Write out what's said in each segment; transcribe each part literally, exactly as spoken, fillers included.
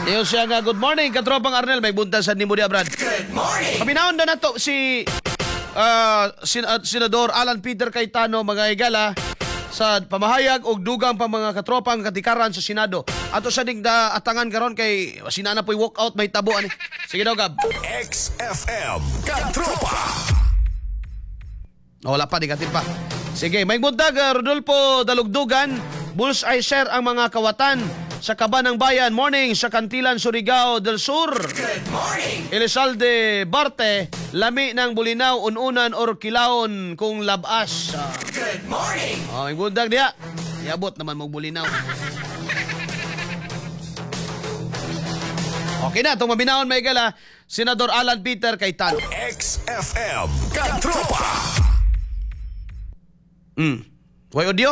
Iyo siya nga, good morning, katropang Arnel, may buntasan ni Mudia Brad. Good morning! Paminahon na nato si uh, sin uh, Senador Alan Peter Cayetano, mga higala, sa pamahayag og dugang pa mga katropang katikaran sa Senado. Ato sa ning da atangan karon kay sinana po'y walk out, may tabo ani. Sige daw, Gab. X F M Katropa! Wala pa, di katil pa. Sige, may buntag, uh, Rodolfo Dalugdugan, bullseye share ang mga kawatan sa Kaba ng Bayan. Morning sa Kantilan, Surigao del Sur. Good morning! Elizalde Barte, lami ng bulinaw, ununan or kilaon kung labas. Uh, Good morning! oh, may buntag diya. Iabot naman mong bulinaw. Okay na, itong mabinahon may gala, Senador Alan Peter Cayetano. X F M Katropa! Hmm. Way audio?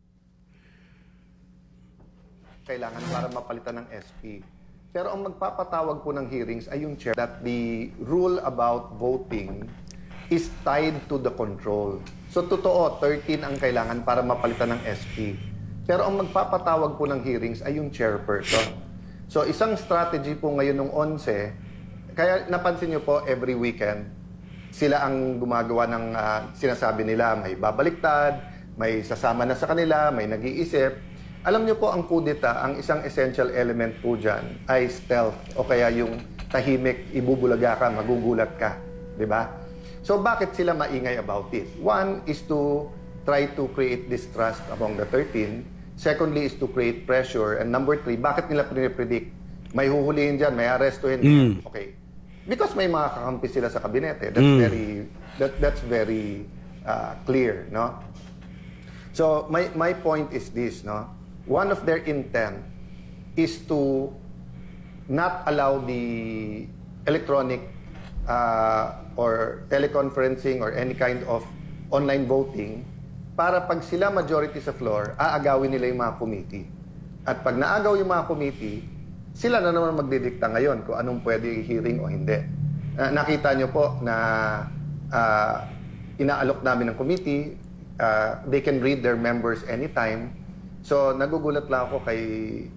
Kailangan para mapalitan ng S P. Pero ang magpapatawag po ng hearings ay yung chair that the rule about voting is tied to the control. So totoo, thirteen ang kailangan para mapalitan ng S P. Pero ang magpapatawag po ng hearings ay yung chairperson. So isang strategy po ngayon ng eleven, kaya napansin niyo po every weekend, sila ang gumagawa ng uh, sinasabi nila, may babaliktad, may sasama na sa kanila, may nag-iisip. Alam niyo po, ang kudeta, ang isang essential element po dyan ay stealth o kaya yung tahimik, ibubulaga ka, magugulat ka. Diba? So bakit sila maingay about it? One is to try to create distrust among the thirteen. Secondly is to create pressure. And number three, bakit nila pinipredict? May huhulihin dyan, may arrestuhin. Mm. Okay. Because may mga kakampi sila sa kabinete. That's Mm. very that that's very uh, clear, no? So my my point is this, no? One of their intent is to not allow the electronic uh, or teleconferencing or any kind of online voting para pag sila majority sa floor, aagawin nila yung mga committee. At pag naagaw yung mga committee, sila na naman magdidikta ngayon kung anong pwede hearing o hindi. Uh, nakita nyo po na uh, inaalok namin ng committee, uh, they can read their members anytime. So nagugulat lang ako kay,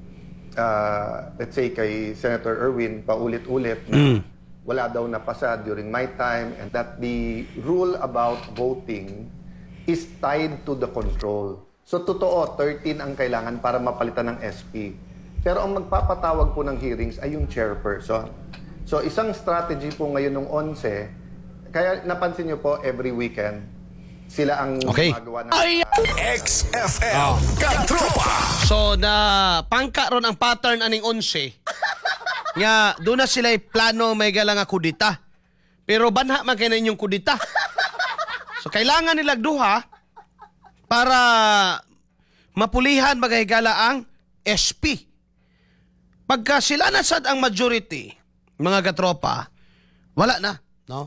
uh, let's say kay Senator Erwin, paulit-ulit na mm. wala daw napasa during my time and that the rule about voting is tied to the control. So totoo, thirteen ang kailangan para mapalitan ng S P. Pero ang magpapatawag po ng hearings ay yung chairperson. So isang strategy po ngayon ng eleven, kaya napansin nyo po every weekend, sila ang okay. gumagawa ng... X F M Katropa! So na pangka ron ang pattern aning eleven. Nga doon na sila plano may gala nga kudita. Pero banha man kay ninyong kudita. So kailangan nila duha para mapulihan magahigala ang S P. Pagka sila nasad ang majority, mga katropa, wala na, no?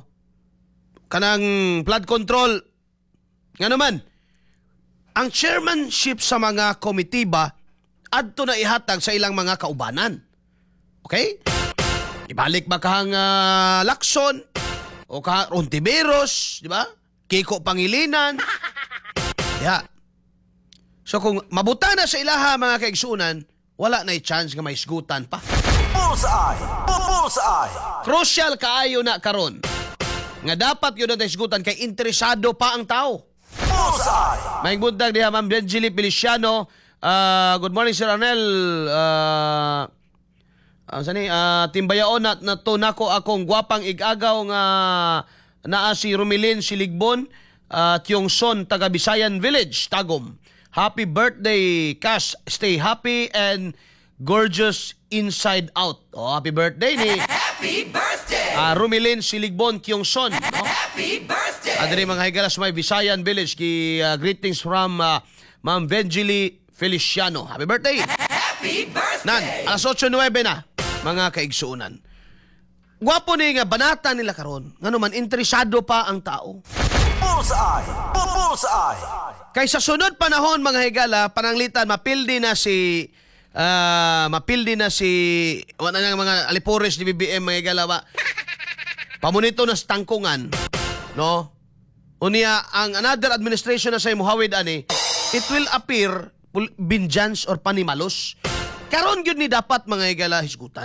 Kanang flood control, nga naman, ang chairmanship sa mga komitiba, adto na ihatag sa ilang mga kaubanan. Okay? Ibalik ba kahang uh, Lacson, o kahang Rontiveros, di ba? Kiko Pangilinan. Yeah. So kung mabuta na sa ilaha mga kaigsunan, wala na i-chance nga may isgutan pa. Bullseye! Bullseye! Crucial kaayo na karon nga dapat yun na isgutan kay interesado pa ang tao. Bullseye! May buntag diha Ma'am Benjili Feliciano. Uh, good morning Sir Arnel. Uh, uh, sani, uh, timbayaon na, na to nako akong gwapang igagaw nga naa si Rumilin Siligbon, uh, Tiongson, taga Bisayan Village, Tagum. Happy birthday, Cash. Stay happy and gorgeous inside out. Oh, happy birthday ni Happy birthday! uh, Rumilin Siligbon, Tiongson. No? Happy birthday! Adri mga higalas may Visayan Village. Ki, uh, greetings from uh, Ma'am Benjili Feliciano. Happy birthday! Happy birthday! Nan, alas eight nueve na, mga kaigsuunan. Gwapo ni nga banata nila karon. Ngano man interesado pa ang tao. Bullseye! Bullseye! Kaysa sunod panahon mga higala, pananglitan mapildi na si uh, mapildi na si wala nga mga alipores ni B B M mga higala ba. Pamunito na sa tangkungan, no? Unya ang another administration na sa muhawid ani, it will appear vengeance or panimalos. Karon gyud ni dapat mga higala hisgutan.